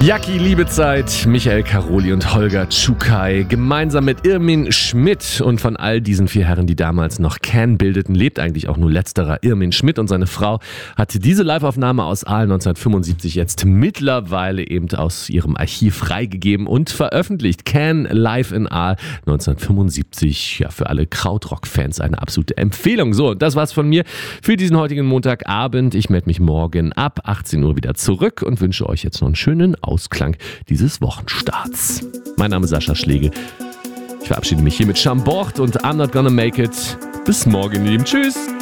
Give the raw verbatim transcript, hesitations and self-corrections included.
Jackie Liebezeit, Michael Karoli und Holger Czukay. Gemeinsam mit Irmin Schmidt. Und von all diesen vier Herren, die damals noch Can bildeten, lebt eigentlich auch nur letzterer. Irmin Schmidt und seine Frau hat diese Liveaufnahme aus Aal neunzehnhundertfünfundsiebzig jetzt mittlerweile eben aus ihrem Archiv freigegeben und veröffentlicht. Can live in Aal neunzehnhundertfünfundsiebzig. Ja, für alle Krautrock-Fans eine absolute Empfehlung. So, das war's von mir für diesen heutigen Montagabend. Ich melde mich morgen ab achtzehn Uhr wieder zurück und wünsche euch jetzt noch einen schönen Ausklang dieses Wochenstarts. Mein Name ist Sascha Schlegel. Ich verabschiede mich hier mit Chambord und I'm Not Gonna Make It. Bis morgen, ihr Lieben. Tschüss.